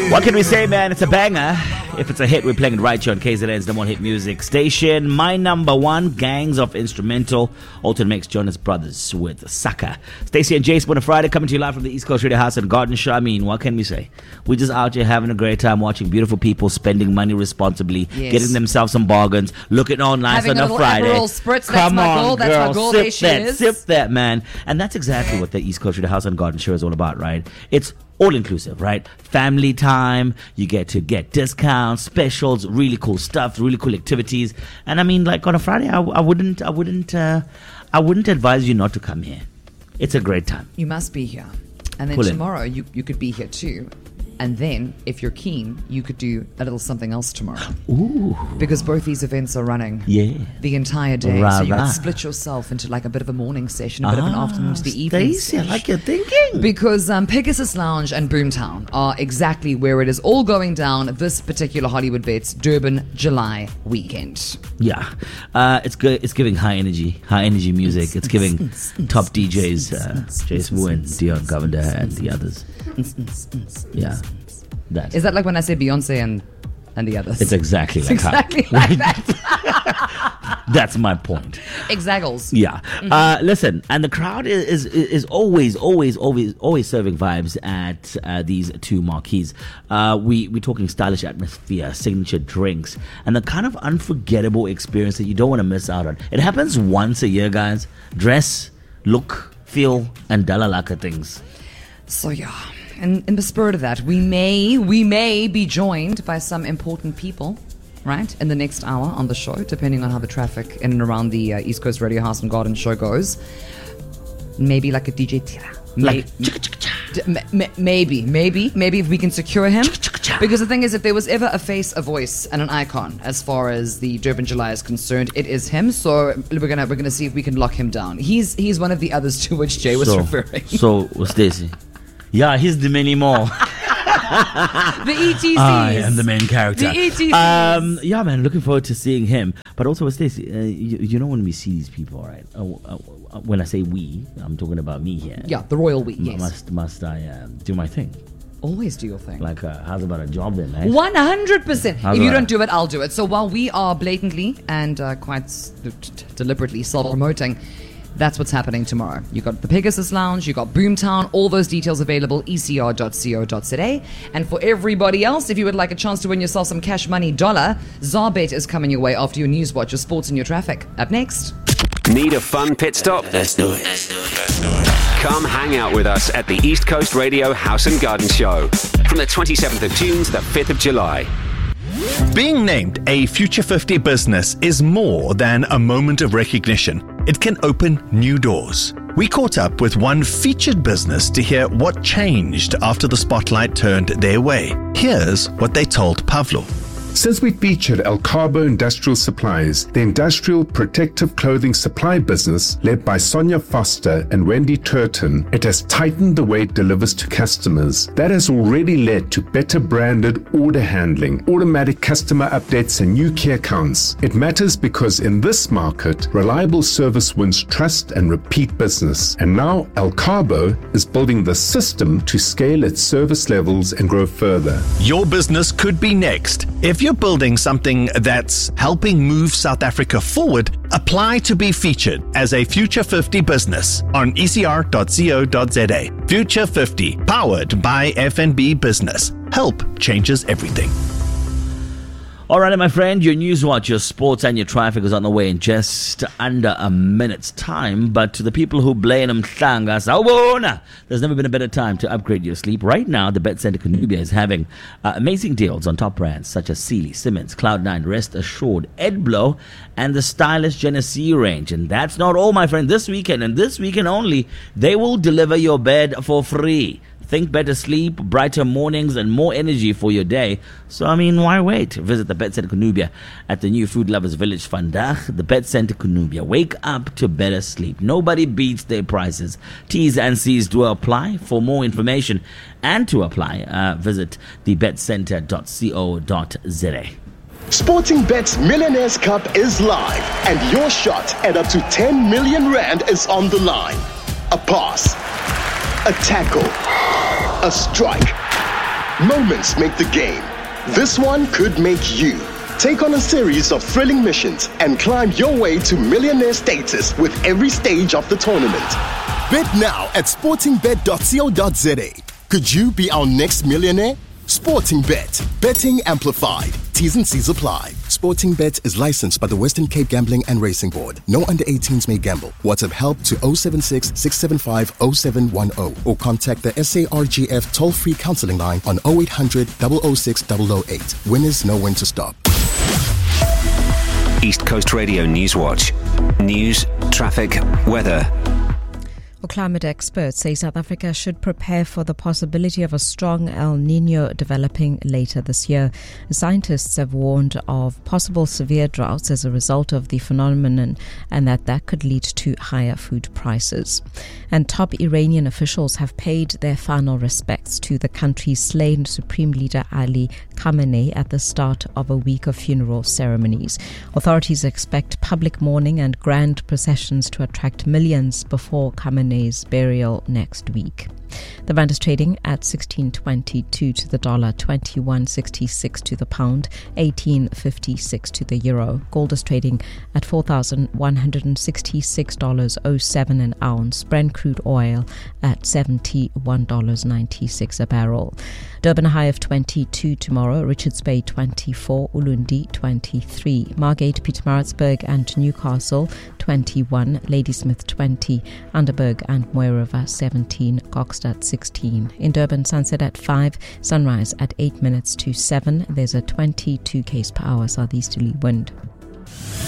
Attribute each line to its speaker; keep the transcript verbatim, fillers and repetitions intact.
Speaker 1: What can we say, man? It's a banger. If it's a hit, we're playing it right here on K Z N's number one hit music station. My number one, Gangs of Instrumental. Alton makes Jonas Brothers with Saka. Stacey and Jace on a Friday, coming to you live from the East Coast Radio House and Garden Show. I mean, what can we say? We're just out here having a great time, watching beautiful people spending money responsibly,
Speaker 2: Yes.
Speaker 1: getting themselves some bargains, looking all nice
Speaker 2: Having
Speaker 1: on
Speaker 2: a
Speaker 1: a
Speaker 2: little
Speaker 1: Friday.
Speaker 2: Aperol spritz, that's
Speaker 1: Come
Speaker 2: my
Speaker 1: on,
Speaker 2: goal, that's
Speaker 1: girl,
Speaker 2: my goal,
Speaker 1: sip
Speaker 2: there she
Speaker 1: that,
Speaker 2: is.
Speaker 1: sip that, man. And that's exactly what the East Coast Radio House and Garden Show is all about, right? It's all inclusive, right? Family time, you get to get discounts, specials, really cool stuff, really cool activities. And I mean, like on a Friday, I, I wouldn't, I wouldn't, uh, I wouldn't advise you not to come here. It's a great time.
Speaker 2: You must be here. And then
Speaker 1: Pull in.
Speaker 2: tomorrow you, you could be here too. And then, if you're keen, you could do a little something else tomorrow.
Speaker 1: Ooh,
Speaker 2: Because both these events are running
Speaker 1: yeah.
Speaker 2: the entire day.
Speaker 1: Rah,
Speaker 2: so you
Speaker 1: rah.
Speaker 2: could split yourself into like a bit of a morning session, a bit of an
Speaker 1: Ah,
Speaker 2: afternoon to the evening
Speaker 1: Stacey, I
Speaker 2: session.
Speaker 1: like your thinking.
Speaker 2: Because um, Pegasus Lounge and Boomtown are exactly where it is all going down this particular Hollywood Bets Durban July weekend.
Speaker 1: Yeah, uh, it's good. It's giving high energy, high energy music. It's giving top D Js, uh, Jace Wu and Dion Govender and the others. Yeah, that.
Speaker 2: Is that like when I say Beyonce and, and the others?
Speaker 1: It's exactly
Speaker 2: It's
Speaker 1: like
Speaker 2: exactly
Speaker 1: how,
Speaker 2: like that.
Speaker 1: That's my point.
Speaker 2: Exaggles.
Speaker 1: Yeah.
Speaker 2: Mm-hmm.
Speaker 1: Uh, listen, and the crowd is, is is always, always, always, always serving vibes at uh, these two marquees. Uh, we we're talking stylish atmosphere, signature drinks, and the kind of unforgettable experience that you don't want to miss out on. It happens once a year, guys. Dress, look, feel, and dalalaka things.
Speaker 2: So yeah, and in the spirit of that, we may we may be joined by some important people, right, in the next hour on the show, depending on how the traffic in and around the uh, East Coast Radio House and Garden show goes. Maybe like a D J Tira. May-
Speaker 1: Like, chicka, chicka, cha.
Speaker 2: D- m- m- maybe, maybe, maybe if we can secure him. Because the thing is, if there was ever a face, a voice, and an icon as far as the Durban July is concerned, it is him. So we're gonna we're gonna see if we can lock him down. He's he's one of the others to which Jay was
Speaker 1: so,
Speaker 2: referring.
Speaker 1: So, Stacey. Yeah, he's the many more.
Speaker 2: The E T Cs.
Speaker 1: I am the main character.
Speaker 2: The E T Cs.
Speaker 1: Um, yeah, man, looking forward to seeing him. But also, Stacey, uh, you, you know when we see these people, right? Uh, uh, uh, when I say we, I'm talking about me here.
Speaker 2: Yeah, the royal we.
Speaker 1: M-
Speaker 2: Yes.
Speaker 1: Must must I uh, do my thing?
Speaker 2: Always do your thing.
Speaker 1: Like, uh, how's about a job then, eh?
Speaker 2: One hundred percent.
Speaker 1: How's
Speaker 2: If you
Speaker 1: that?
Speaker 2: don't do it, I'll do it. So while we are blatantly and uh, quite s- d- d- deliberately self-promoting, that's what's happening tomorrow. You got the Pegasus Lounge, you got Boomtown, all those details available, e c r dot co dot z a. And for everybody else, if you would like a chance to win yourself some cash money dollar, Zarbet is coming your way after your news watch, your sports and your traffic. Up next.
Speaker 3: Need a fun pit stop? Let's do it. Let's do it. Let's do it. Come hang out with us at the East Coast Radio House and Garden Show from the twenty-seventh of June to the fifth of July.
Speaker 4: Being named a Future fifty business is more than a moment of recognition. It can open new doors. We caught up with one featured business to hear what changed after the spotlight turned their way. Here's what they told Pavlo.
Speaker 5: Since we featured El Cabo Industrial Supplies, the industrial protective clothing supply business led by Sonia Foster and Wendy Turton, it has tightened the way it delivers to customers. That has already led to better branded order handling, automatic customer updates and new key accounts. It matters because in this market, reliable service wins trust and repeat business. And now El Cabo is building the system to scale its service levels and grow further.
Speaker 4: Your business could be next. If you're building something that's helping move South Africa forward, apply to be featured as a Future fifty business on e c r dot co dot z a. Future fifty, powered by F N B Business. Help changes everything.
Speaker 1: All right, my friend, your news watch, your sports, and your traffic is on the way in just under a minute's time. But to the people who blame them, sawubona, there's never been a better time to upgrade your sleep. Right now, the Bet Center Conubia is having uh, amazing deals on top brands such as Sealy, Simmons, Cloud nine, Rest Assured, Edblow, and the stylish Genesee range. And that's not all, my friend. This weekend, and this weekend only, they will deliver your bed for free. Think better sleep, brighter mornings, and more energy for your day. So, I mean, why wait? Visit the Bet Center Conubia at the new Food Lovers Village, Vandag. The Bet Center Conubia. Wake up to better sleep. Nobody beats their prices. T's and C's do apply. For more information and to apply, uh, visit the bet center dot co dot z a.
Speaker 6: Sporting Bet's Millionaires Cup is live, and your shot at up to ten million rand is on the line. A pass, a tackle, a strike. Moments make the game. This one could make you. Take on a series of thrilling missions and climb your way to millionaire status with every stage of the tournament. Bet now at sporting bet dot co dot za. Could you be our next millionaire? Sporting Bet. Betting amplified. T's and C's apply. Sporting Bet is licensed by the Western Cape Gambling and Racing Board. No under eighteens may gamble. WhatsApp help to oh seven six, six seven five, oh seven one oh or contact the S A R G F toll-free counseling line on oh eight hundred, oh oh six, oh oh eight. Winners know when to stop.
Speaker 3: East Coast Radio Newswatch. News, traffic, weather.
Speaker 7: Well, climate experts say South Africa should prepare for the possibility of a strong El Niño developing later this year. Scientists have warned of possible severe droughts as a result of the phenomenon and that that could lead to higher food prices. And top Iranian officials have paid their final respects to the country's slain Supreme Leader Ali Khamenei at the start of a week of funeral ceremonies. Authorities expect public mourning and grand processions to attract millions before Khamenei burial next week. The rand is trading at sixteen twenty-two to the dollar, twenty-one sixty-six to the pound, eighteen fifty-six to the euro. Gold is trading at four thousand one hundred sixty-six dollars oh seven an ounce. Brent crude oil at seventy-one dollars and ninety-six a barrel. Durban a high of twenty-two tomorrow, Richards Bay twenty-four, Ulundi twenty-three, Margate, Pietermaritzburg and Newcastle twenty-one, Ladysmith twenty, Underberg and Mooi River seventeen, Kokstad sixteen. In Durban, sunset at five, sunrise at eight minutes to seven. There's a twenty-two k's per hour southeasterly wind.